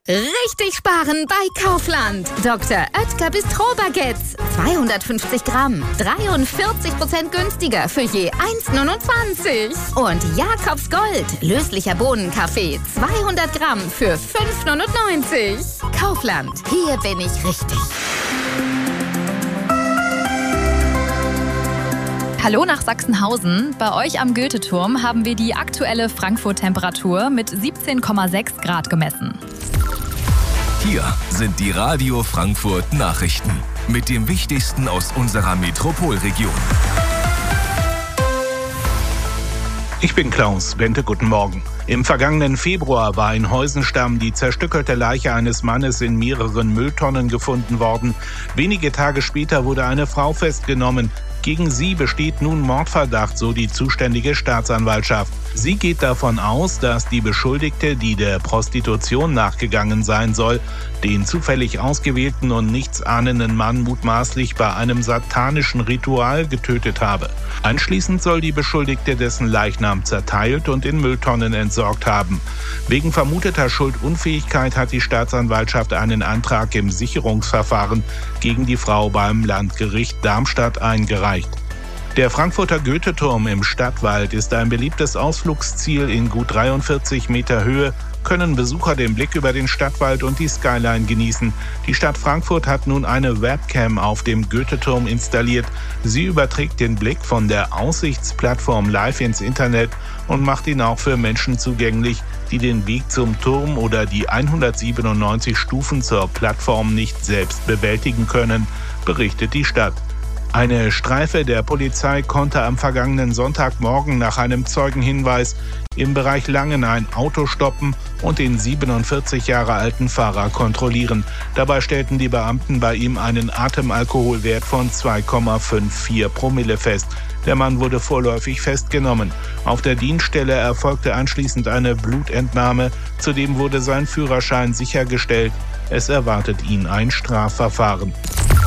Richtig sparen bei Kaufland. Dr. Oetker Bistro-Baguettes. 250 Gramm. 43% günstiger für je 1,29. Und Jakobs Gold. Löslicher Bohnenkaffee. 200 Gramm für 5,99. Kaufland. Hier bin ich richtig. Hallo nach Sachsenhausen. Bei euch am Goethe-Turm haben wir die aktuelle Frankfurt-Temperatur mit 17,6 Grad gemessen. Hier sind die Radio Frankfurt Nachrichten mit dem Wichtigsten aus unserer Metropolregion. Ich bin Klaus Bente, guten Morgen. Im vergangenen Februar war in Heusenstamm die zerstückelte Leiche eines Mannes in mehreren Mülltonnen gefunden worden. Wenige Tage später wurde eine Frau festgenommen. Gegen sie besteht nun Mordverdacht, so die zuständige Staatsanwaltschaft. Sie geht davon aus, dass die Beschuldigte, die der Prostitution nachgegangen sein soll, den zufällig ausgewählten und nichtsahnenden Mann mutmaßlich bei einem satanischen Ritual getötet habe. Anschließend soll die Beschuldigte dessen Leichnam zerteilt und in Mülltonnen entsorgt haben. Wegen vermuteter Schuldunfähigkeit hat die Staatsanwaltschaft einen Antrag im Sicherungsverfahren gegen die Frau beim Landgericht Darmstadt eingereicht. Der Frankfurter Goethe-Turm im Stadtwald ist ein beliebtes Ausflugsziel. In gut 43 Meter Höhe können Besucher den Blick über den Stadtwald und die Skyline genießen. Die Stadt Frankfurt hat nun eine Webcam auf dem Goethe-Turm installiert. Sie überträgt den Blick von der Aussichtsplattform live ins Internet und macht ihn auch für Menschen zugänglich, die den Weg zum Turm oder die 197 Stufen zur Plattform nicht selbst bewältigen können, berichtet die Stadt. Eine Streife der Polizei konnte am vergangenen Sonntagmorgen nach einem Zeugenhinweis im Bereich Langen ein Auto stoppen und den 47 Jahre alten Fahrer kontrollieren. Dabei stellten die Beamten bei ihm einen Atemalkoholwert von 2,54 Promille fest. Der Mann wurde vorläufig festgenommen. Auf der Dienststelle erfolgte anschließend eine Blutentnahme. Zudem wurde sein Führerschein sichergestellt. Es erwartet ihn ein Strafverfahren.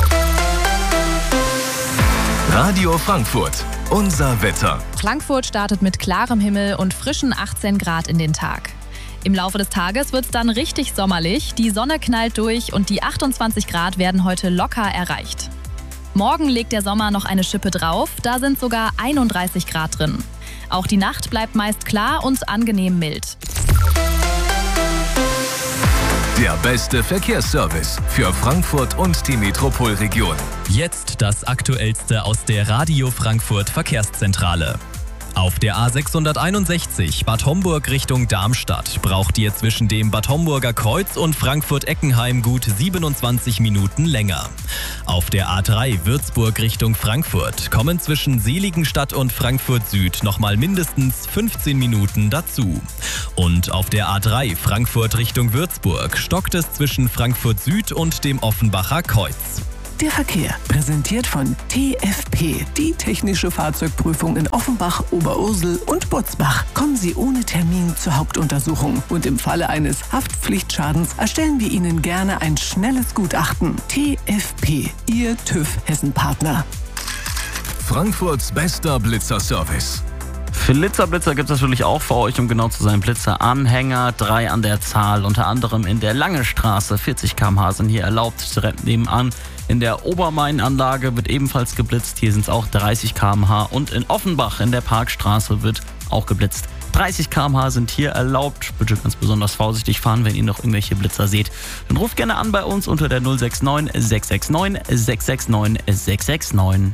Radio Frankfurt, unser Wetter. Frankfurt startet mit klarem Himmel und frischen 18 Grad in den Tag. Im Laufe des Tages wird es dann richtig sommerlich, die Sonne knallt durch und die 28 Grad werden heute locker erreicht. Morgen legt der Sommer noch eine Schippe drauf, da sind sogar 31 Grad drin. Auch die Nacht bleibt meist klar und angenehm mild. Der beste Verkehrsservice für Frankfurt und die Metropolregion. Jetzt das Aktuellste aus der Radio Frankfurt Verkehrszentrale. Auf der A661 Bad Homburg Richtung Darmstadt braucht ihr zwischen dem Bad Homburger Kreuz und Frankfurt-Eckenheim gut 27 Minuten länger. Auf der A3 Würzburg Richtung Frankfurt kommen zwischen Seligenstadt und Frankfurt Süd nochmal mindestens 15 Minuten dazu. Und auf der A3 Frankfurt Richtung Würzburg stockt es zwischen Frankfurt Süd und dem Offenbacher Kreuz. Der Verkehr, präsentiert von TFP, die technische Fahrzeugprüfung in Offenbach, Oberursel und Butzbach. Kommen Sie ohne Termin zur Hauptuntersuchung und im Falle eines Haftpflichtschadens erstellen wir Ihnen gerne ein schnelles Gutachten. TFP, Ihr TÜV-Hessen-Partner. Frankfurts bester Blitzerservice. Blitzer gibt es natürlich auch für euch, um genau zu sein. Blitzeranhänger, 3 an der Zahl, unter anderem in der Lange Straße, 40 km/h sind hier erlaubt, direkt nebenan. In der Obermain-Anlage wird ebenfalls geblitzt, hier sind es auch 30 km/h und in Offenbach in der Parkstraße wird auch geblitzt. 30 km/h sind hier erlaubt, bitte ganz besonders vorsichtig fahren, wenn ihr noch irgendwelche Blitzer seht. Dann ruft gerne an bei uns unter der 069 669 669 669.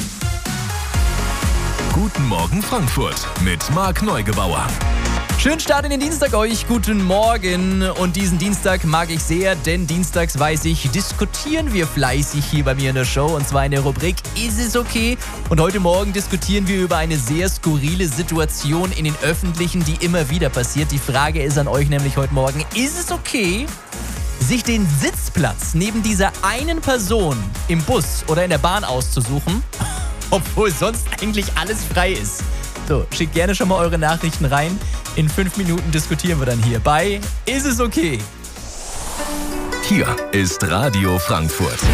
Guten Morgen Frankfurt mit Marc Neugebauer. Schönen Start in den Dienstag euch, guten Morgen. Und diesen Dienstag mag ich sehr, denn dienstags, weiß ich, diskutieren wir fleißig hier bei mir in der Show. Und zwar in der Rubrik Ist es okay? Und heute Morgen diskutieren wir über eine sehr skurrile Situation in den Öffentlichen, die immer wieder passiert. Die Frage ist an euch nämlich heute Morgen, ist es okay, sich den Sitzplatz neben dieser einen Person im Bus oder in der Bahn auszusuchen, obwohl sonst eigentlich alles frei ist? So, schickt gerne schon mal eure Nachrichten rein. In 5 Minuten diskutieren wir dann hier bei Ist es okay? Hier ist Radio Frankfurt.